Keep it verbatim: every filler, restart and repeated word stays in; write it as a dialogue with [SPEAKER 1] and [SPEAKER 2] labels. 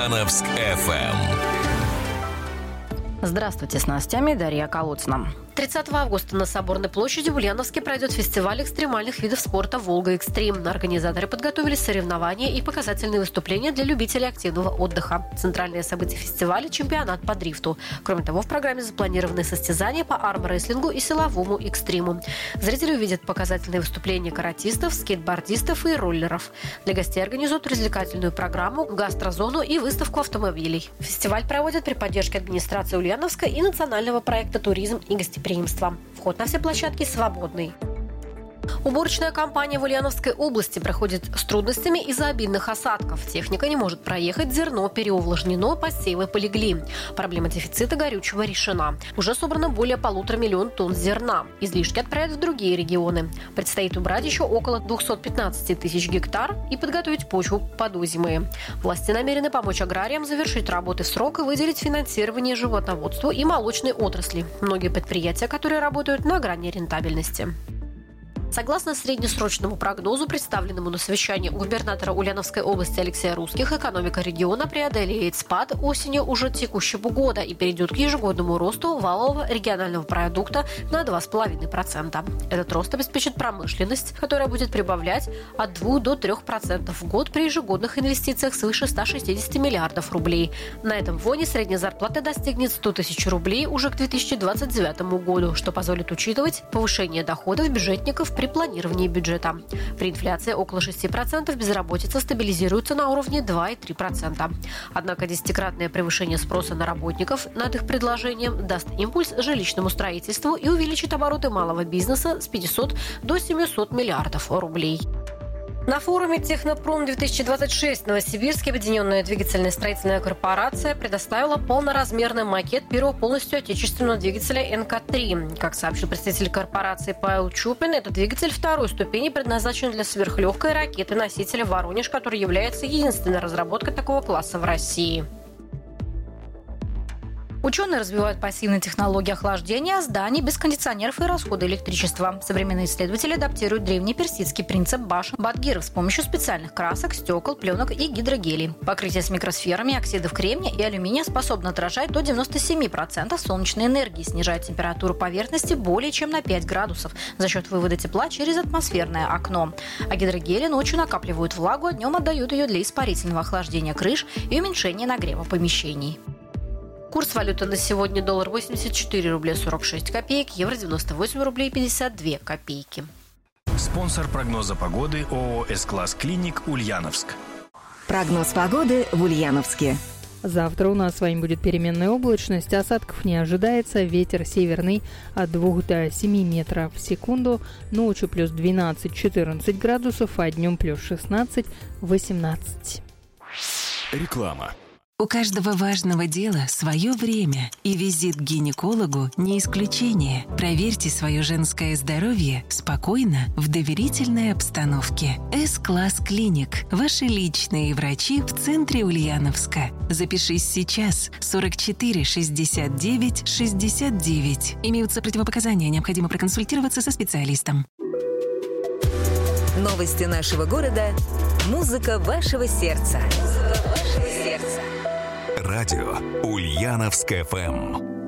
[SPEAKER 1] Ульяновск эф эм.
[SPEAKER 2] Здравствуйте, с новостями Дарья Колодцина. тридцатого августа на Соборной площади в Ульяновске пройдет фестиваль экстремальных видов спорта «Волга Экстрим». Организаторы подготовили соревнования и показательные выступления для любителей активного отдыха. Центральное событие фестиваля – чемпионат по дрифту. Кроме того, в программе запланированы состязания по армрестлингу и силовому экстриму. Зрители увидят показательные выступления каратистов, скейтбордистов и роллеров. Для гостей организуют развлекательную программу, гастрозону и выставку автомобилей. Фестиваль проводят при поддержке администрации Ульяновска и национального проекта «Туризм и гостеприимство». Вход на все площадки свободный. Уборочная кампания в Ульяновской области проходит с трудностями из-за обильных осадков. Техника не может проехать, зерно переувлажнено, посевы полегли. Проблема дефицита горючего решена. Уже собрано более полутора миллионов тонн зерна. Излишки отправят в другие регионы. Предстоит убрать еще около двести пятнадцать тысяч гектар и подготовить почву под озимые. Власти намерены помочь аграриям завершить работы в срок и выделить финансирование животноводству и молочной отрасли. Многие предприятия, которые работают на грани рентабельности. Согласно среднесрочному прогнозу, представленному на совещании у губернатора Ульяновской области Алексея Русских, экономика региона преодолеет спад осенью уже текущего года и перейдет к ежегодному росту валового регионального продукта на два целых пять десятых процента. Этот рост обеспечит промышленность, которая будет прибавлять от двух до трёх процентов в год при ежегодных инвестициях свыше ста шестидесяти миллиардов рублей. На этом фоне средняя зарплата достигнет сто тысяч рублей уже к две тысячи двадцать девятому году, что позволит учитывать повышение доходов бюджетников при планировании бюджета. При инфляции около шести процентов безработица стабилизируется на уровне два целых три десятых процента. Однако десятикратное превышение спроса на работников над их предложением даст импульс жилищному строительству и увеличит обороты малого бизнеса с пятисот до семисот миллиардов рублей. На форуме «Технопром-две тысячи двадцать шесть» в Новосибирске Объединенная двигательная строительная корпорация предоставила полноразмерный макет первого полностью отечественного двигателя эн ка три. Как сообщил представитель корпорации Павел Чупин, этот двигатель второй ступени предназначен для сверхлегкой ракеты-носителя «Воронеж», который является единственной разработкой такого класса в России. Ученые развивают пассивные технологии охлаждения зданий без кондиционеров и расхода электричества. Современные исследователи адаптируют древний персидский принцип Баш-Бадгиров с помощью специальных красок, стекол, пленок и гидрогелей. Покрытие с микросферами оксидов кремния и алюминия способно отражать до девяноста семи процентов солнечной энергии, снижая температуру поверхности более чем на пять градусов за счет вывода тепла через атмосферное окно. А гидрогели ночью накапливают влагу, а днем отдают ее для испарительного охлаждения крыш и уменьшения нагрева помещений. Курс валюты на сегодня: доллар восемьдесят четыре рубля сорок шесть копеек, евро девяносто восемь рублей пятьдесят две копейки.
[SPEAKER 3] Спонсор прогноза погоды ООО «С-класс Клиник» Ульяновск.
[SPEAKER 4] Прогноз погоды в Ульяновске.
[SPEAKER 5] Завтра у нас с вами будет переменная облачность, осадков не ожидается, ветер северный от двух до семи метров в секунду, ночью плюс двенадцать-четырнадцать градусов, а днем плюс шестнадцать-восемнадцать.
[SPEAKER 1] Реклама.
[SPEAKER 6] У каждого важного дела свое время, и визит к гинекологу не исключение. Проверьте свое женское здоровье спокойно, в доверительной обстановке. С-класс Клиник. Ваши личные врачи в центре Ульяновска. Запишись сейчас. сорок четыре шестьдесят девять шестьдесят девять. Имеются противопоказания, необходимо проконсультироваться со специалистом.
[SPEAKER 4] Новости нашего города. Музыка вашего сердца. Музыка вашего сердца.
[SPEAKER 1] Радио Ульяновск эф эм.